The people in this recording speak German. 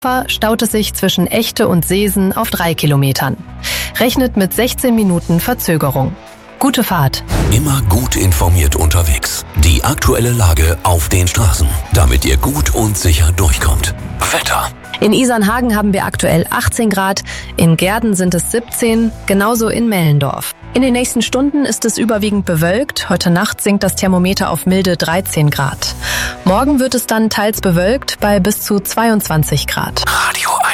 staut es sich zwischen Echte und Seesen auf 3 Kilometern. Rechnet mit 16 Minuten Verzögerung. Gute Fahrt. Immer gut informiert unterwegs. Die aktuelle Lage auf den Straßen, damit ihr gut und sicher durchkommt. Wetter. In Isernhagen haben wir aktuell 18 Grad, in Gehrden sind es 17, genauso in Mellendorf. In den nächsten Stunden ist es überwiegend bewölkt, heute Nacht sinkt das Thermometer auf milde 13 Grad. Morgen wird es dann teils bewölkt bei bis zu 22 Grad. Radio